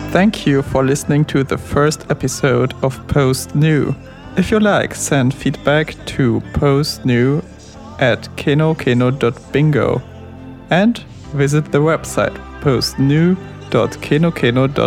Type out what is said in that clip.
Thank you for listening to the first episode of Post New. If you like, send feedback to postnew@kenokeno.bingo and visit the website postnew.kenokeno.bingo.